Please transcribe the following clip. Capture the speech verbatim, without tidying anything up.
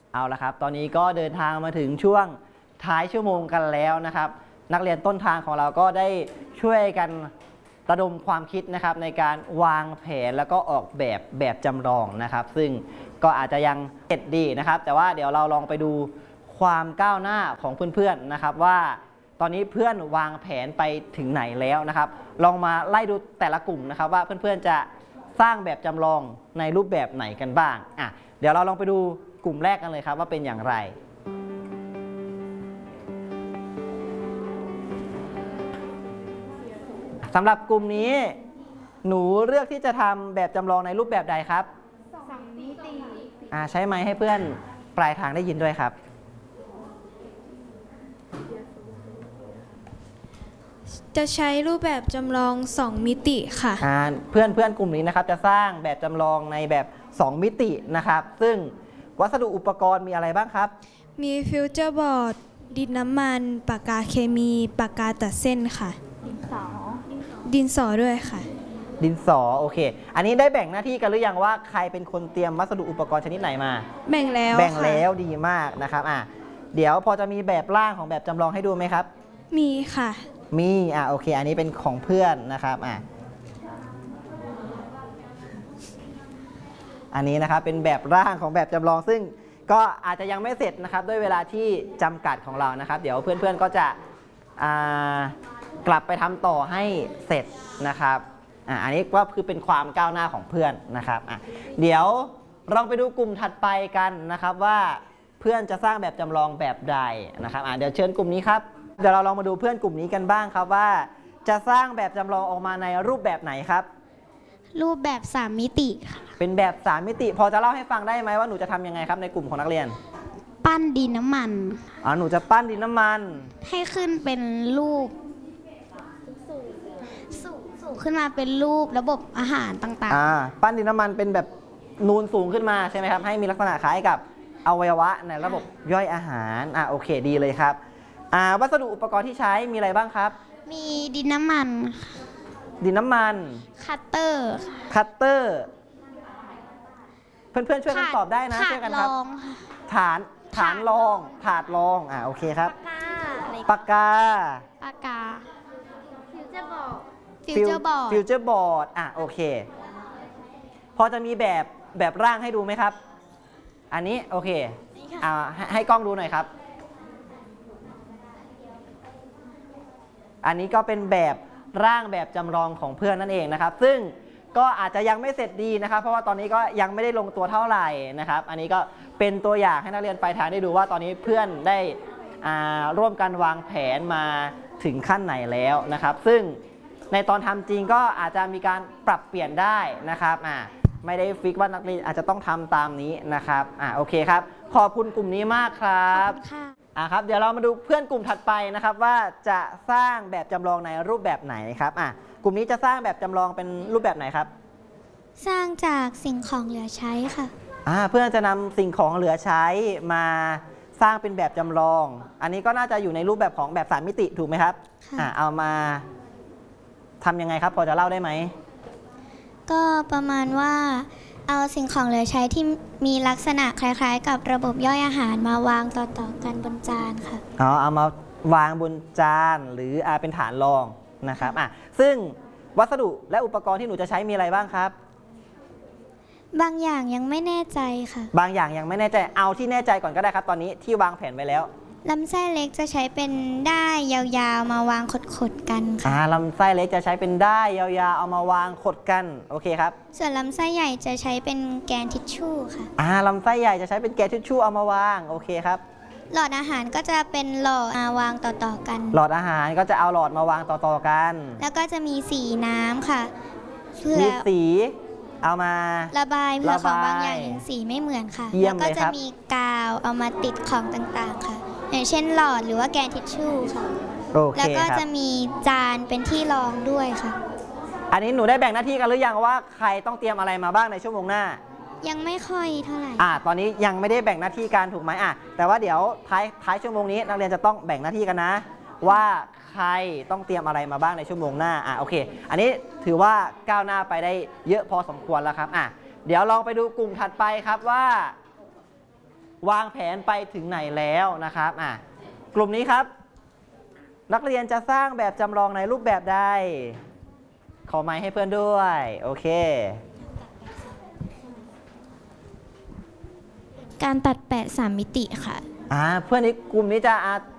เอาละครับตอนนี้ก็เดินทางมาถึงช่วงท้ายชั่วโมงกันแล้วนะครับนักเรียนต้นทางของเราก็ได้ช่วยกันระดมความคิดนะครับในการวางแผนแล้วก็ออกแบบแบบจำลองนะครับซึ่งก็อาจจะยังเสร็จดีนะครับแต่ว่าเดี๋ยวเราลองไปดูความก้าวหน้าของเพื่อนๆนะครับว่าตอนนี้เพื่อนวางแผนไปถึงไหนแล้วนะครับลองมาไล่ดูแต่ละกลุ่มนะครับว่าเพื่อนๆจะสร้างแบบจำลองในรูปแบบไหนกันบ้างอ่ะเดี๋ยวเราลองไปดูกลุ่มแรกกันเลยครับว่าเป็นอย่างไรสำหรับกลุ่มนี้หนูเลือกที่จะทำแบบจำลองในรูปแบบใดครับสองมิติอ่าใช้ไมค์ให้เพื่อนปลายทางได้ยินด้วยครับจะใช้รูปแบบจำลองสองมิติค่ะอ่าเพื่อนเพื่อนกลุ่มนี้นะครับจะสร้างแบบจำลองในแบบสองมิตินะครับซึ่งวัสดุอุปกรณ์มีอะไรบ้างครับมีฟิวเจอร์บอร์ดดินน้ำมันปากกาเคมีปากกาตัดเส้นค่ะดินสอดินสอด้วยค่ะดินสอโอเคอันนี้ได้แบ่งหน้าที่กันหรือยังว่าใครเป็นคนเตรียมวัสดุอุปกรณ์ชนิดไหนมาแบ่งแล้วแบ่งแล้วดีมากนะครับอ่ะเดี๋ยวพอจะมีแบบร่างของแบบจำลองให้ดูไหมครับมีค่ะมีอ่ะโอเคอันนี้เป็นของเพื่อนนะครับอ่ะอันนี้นะครับเป็นแบบร่างของแบบจำลองซึ่งก็อาจจะยังไม่เสร็จนะครับด้วยเวลาที่จำกัดของเรานะครับเดี๋ยวเพื่อนๆก็จะกลับไปทำต่อให้เสร็จนะครับอ่ะอันนี้ก็คือเป็นความก้าวหน้าของเพื่อนนะครับอ่ะเดี๋ยวลองไปดูกลุ่มถัดไปกันนะครับว่าเพื่อนจะสร้างแบบจำลองแบบใดนะครับอ่ะเดี๋ยวเชิญกลุ่มนี้ครับเดี๋ยวเราลองมาดูเพื่อนกลุ่มนี้กันบ้างครับว่าจะสร้างแบบจำลองออกมาในรูปแบบไหนครับรูปแบบสามมิติค่ะเป็นแบบสามมิติพอจะเล่าให้ฟังได้ไหมว่าหนูจะทำยังไงครับในกลุ่มของนักเรียนปั้นดินน้ำมันอ๋อหนูจะปั้นดินน้ำมันให้ขึ้นเป็นรูปสูงสูงสูงขึ้นมาเป็นรูประบบอาหารต่างๆอ่าปั้นดินน้ำมันเป็นแบบนูนสูงขึ้นมาใช่ไหมครับให้มีลักษณะคล้ายกับอวัยวะในระบบย่อยอาหารอ่าโอเคดีเลยครับอ่าวัสดุอุปกรณ์ที่ใช้มีอะไรบ้างครับมีดินน้ำมันดินน้ำมันคัตเตอร์คัตเตอร์เพื่อนๆช่วยกันตอบได้นะช่วยกันครับฐานฐานรองถาดรองอ่าโอเคครับปากกาปากกาฟิวเจอร์บอร์ดฟิวเจอร์บอร์ดฟิวเจอร์บอร์ดอ่ะโอเคพอจะมีแบบแบบร่างให้ดูไหมครับอันนี้โอเคอ่าให้กล้องดูหน่อยครับอันนี้ก็เป็นแบบร่างแบบจำลองของเพื่อนนั่นเองนะครับซึ่งก็อาจจะยังไม่เสร็จดีนะครับเพราะว่าตอนนี้ก็ยังไม่ได้ลงตัวเท่าไหร่นะครับอันนี้ก็เป็นตัวอย่างให้นักเรียนปลายทางได้ดูว่าตอนนี้เพื่อนได้ร่วมกันวางแผนมาถึงขั้นไหนแล้วนะครับซึ่งในตอนทำจริงก็อาจจะมีการปรับเปลี่ยนได้นะครับอ่าไม่ได้ฟิกว่านักเรียนอาจจะต้องทำตามนี้นะครับอ่าโอเคครับขอบคุณกลุ่มนี้มากครับอ่ะครับเดี๋ยวเรามาดูเพื่อนกลุ่มถัดไปนะครับว่าจะสร้างแบบจำลองในรูปแบบไหนครับอ่ะกลุ่มนี้จะสร้างแบบจำลองเป็นรูปแบบไหนครับสร้างจากสิ่งของเหลือใช้ค่ะอ่าเพื่อนจะนำสิ่งของเหลือใช้มาสร้างเป็นแบบจำลองอันนี้ก็น่าจะอยู่ในรูปแบบของแบบสามมิติถูกไหมครับอ่าเอามาทำยังไงครับพอจะเล่าได้ไหมก็ประมาณว่าเอาสิ่งของเหลือใช้ที่มีลักษณะคล้ายๆกับระบบย่อยอาหารมาวางต่อๆกันบนจานค่ะอ๋อเอามาวางบนจานหรืออาเป็นฐานรองนะครับอ่ะซึ่งวัสดุและอุปกรณ์ที่หนูจะใช้มีอะไรบ้างครับบางอย่างยังไม่แน่ใจค่ะบางอย่างยังไม่แน่ใจเอาที่แน่ใจก่อนก็ได้ครับตอนนี้ที่วางแผนไว้แล้วลำไส้เล็กจะใช้เป็นด้ายยาวๆมาวางขดๆกันค่ะอ่าลำไส้เล็กจะใช้เป็นด้ายยาวๆเอามาวางขดกันโอเคครับส่วนลำไส้ใหญ่จะใช้เป็นแกนทิชชู่ค่ะอ่าลำไส้ใหญ่จะใช้เป็นแกนทิชชู่เอามาวางโอเคครับหลอดอาหารก็จะเป็นหลอดมาวางต่อๆกันหลอดอาหารก็จะเอาหลอดมาวางต่อๆกันแล้วก็จะมีสีน้ำค่ะมีสีเอามาระบายเพื่อของบางอย่างยังสีไม่เหมือนค่ะแล้วก็จะมีกาวเอามาติดของต่างๆค่ะอย่างเช่นหลอดหรือว่าแกนทิชชู่ค่ะแล้วก็จะมีจานเป็นที่รองด้วยค่ะอันนี้หนูได้แบ่งหน้าที่กันหรือยังว่าใครต้องเตรียมอะไรมาบ้างในชั่วโมงหน้ายังไม่ค่อยเท่าไหร่อ่าตอนนี้ยังไม่ได้แบ่งหน้าที่กันถูกไหมอ่ะแต่ว่าเดี๋ยวท้ายท้ายชั่วโมงนี้นักเรียนจะต้องแบ่งหน้าที่กันนะว่าใครต้องเตรียมอะไรมาบ้างในชั่วโมงหน้าอ่ะโอเคอันนี้ถือว่าก้าวหน้าไปได้เยอะพอสมควรแล้วครับอ่ะเดี๋ยวลองไปดูกลุ่มถัดไปครับว่าวางแผนไปถึงไหนแล้วนะครับอ่ะกลุ่มนี้ครับนักเรียนจะสร้างแบบจำลองในรูปแบบใดขอไมค์ให้เพื่อนด้วยโอเคการตัดแปะสามมิติค่ะอ่าเพื่อนนี้กลุ่มนี้จะอา